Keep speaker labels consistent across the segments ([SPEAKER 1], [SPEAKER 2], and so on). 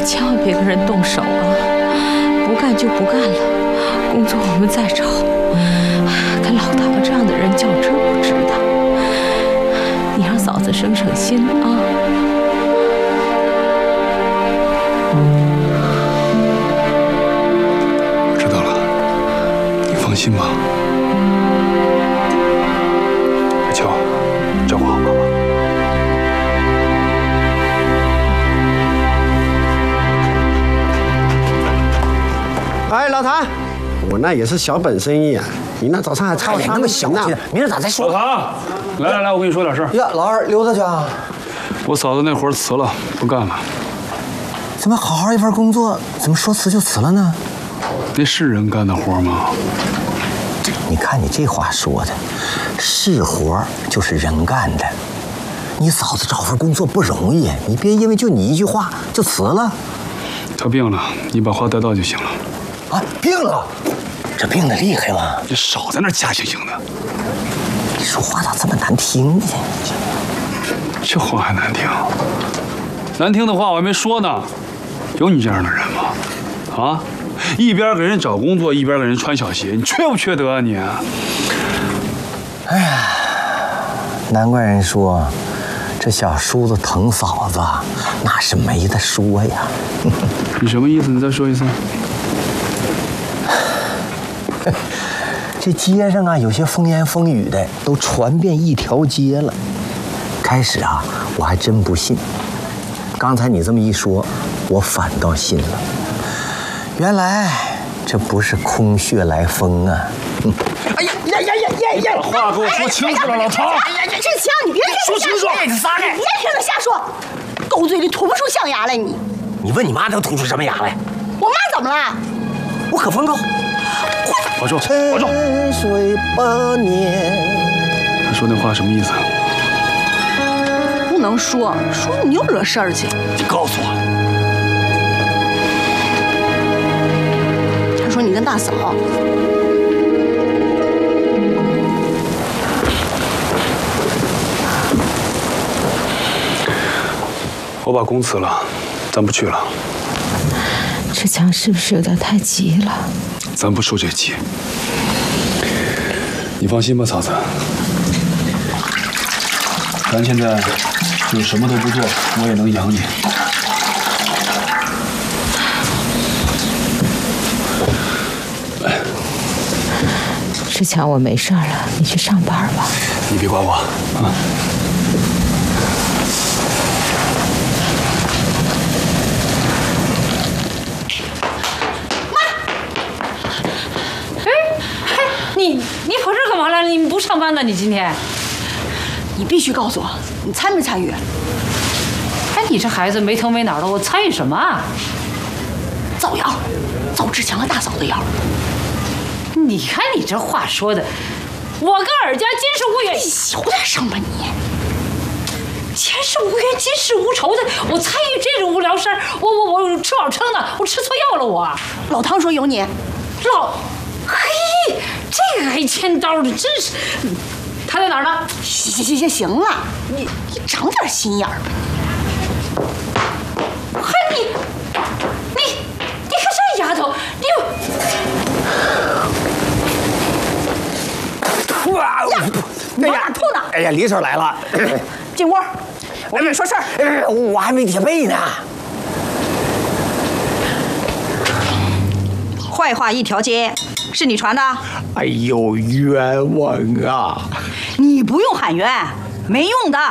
[SPEAKER 1] 千万别跟人动手啊！不干就不干了，工作我们再找。跟老唐这样的人较真不值当。你让嫂子省省心啊！
[SPEAKER 2] 我知道了，你放心吧。阿秋，照顾好妈妈。
[SPEAKER 3] 哎，老谭，我那也是小本生意啊，你那早上还差点那么小呢，
[SPEAKER 4] 明儿咋再说？
[SPEAKER 2] 老唐，来，我跟你说点事儿。
[SPEAKER 4] 呀，老二溜达去啊！
[SPEAKER 2] 我嫂子那活儿辞了，不干了。
[SPEAKER 4] 怎么好好一份工作，怎么说辞就辞了呢？
[SPEAKER 2] 那是人干的活吗？
[SPEAKER 4] 你看你这话说的，是活就是人干的。你嫂子找份工作不容易，你别因为就你一句话就辞了。
[SPEAKER 2] 她病了，你把话带到就行了。
[SPEAKER 4] 啊，病了，这病的厉害吗？
[SPEAKER 2] 你少在那假惺惺的。
[SPEAKER 4] 你说话咋这么难听呢？
[SPEAKER 2] 这话还难听？难听的话我还没说呢。有你这样的人吗？啊，一边给人找工作，一边给人穿小鞋，你缺不缺德啊你？
[SPEAKER 4] 哎呀，难怪人说这小叔子疼嫂子，那是没得说呀。
[SPEAKER 2] 你什么意思？你再说一次。
[SPEAKER 4] 这街上啊，有些风言风语的都传遍一条街了。开始啊，我还真不信。刚才你这么一说，我反倒信了。原来这不是空穴来风啊！
[SPEAKER 3] 哎呀！
[SPEAKER 2] 话给我说清楚了，老唐。
[SPEAKER 5] 哎呀，这枪你别
[SPEAKER 2] 说清楚，
[SPEAKER 5] 别听他瞎说，狗嘴里吐不出象牙来你。
[SPEAKER 4] 你问你妈能吐出什么牙来？
[SPEAKER 5] 我妈怎么了？
[SPEAKER 4] 我可风高。
[SPEAKER 2] 保重，保重。
[SPEAKER 4] 沉睡8年。
[SPEAKER 2] 他说那话什么意思？
[SPEAKER 5] 不能说，说你又惹事儿去。
[SPEAKER 4] 你告诉我，
[SPEAKER 5] 他说你跟大嫂。
[SPEAKER 2] 我把工辞了，咱不去了。
[SPEAKER 1] 志强是不是有点太急了？
[SPEAKER 2] 咱不受这气，你放心吧，嫂子。咱现在就什么都不做，我也能养你。
[SPEAKER 1] 志强，我没事了，你去上班吧。
[SPEAKER 2] 你别管我啊。
[SPEAKER 6] 你跑这儿干嘛来了？你不上班呢？你今天？
[SPEAKER 5] 你必须告诉我，你参没参与？
[SPEAKER 6] 哎，你这孩子没头没脑的，我参与什么啊？
[SPEAKER 5] 造谣，造志强和大嫂的谣。
[SPEAKER 6] 你看你这话说的，我跟尔家今世无缘，
[SPEAKER 5] 有点声吧你。
[SPEAKER 6] 前世无缘，今世无仇的，我参与这种无聊事儿，我吃饱撑的，我吃错药了我。
[SPEAKER 5] 老唐说有你，
[SPEAKER 6] 嘿，这个还牵刀的，真是。他在哪儿呢？
[SPEAKER 5] 行了，你长点心眼儿吧
[SPEAKER 6] 你。嘿，你看这丫头，
[SPEAKER 4] 哎呀，
[SPEAKER 5] 吐呢！
[SPEAKER 4] 哎呀，李婶来了，
[SPEAKER 5] 进屋，我跟你说事儿。
[SPEAKER 4] 我还没叠被呢。
[SPEAKER 5] 坏话一条街，是你传的？
[SPEAKER 4] 哎呦，冤枉啊！
[SPEAKER 5] 你不用喊冤，没用的。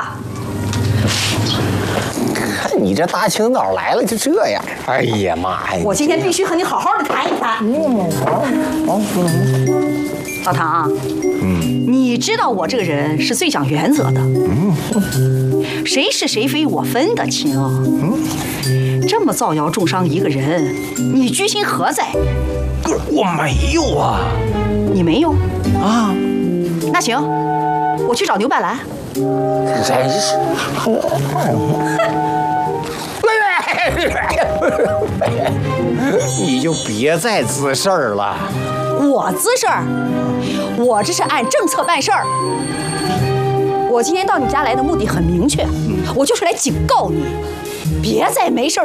[SPEAKER 4] 看你这大清早来了就这样，哎呀妈呀！
[SPEAKER 5] 我今天必须和你好好的谈一谈。老唐，你知道我这个人是最讲原则的，谁是谁非我分得清。这么造谣重伤一个人，你居心何在？
[SPEAKER 4] 我没有啊，
[SPEAKER 5] 你没有啊？那行，我去找牛半兰。
[SPEAKER 4] 真是。你就别再滋事儿了。
[SPEAKER 5] 我滋事儿，我这是按政策办事儿。我今天到你家来的目的很明确，我就是来警告你，别再没事儿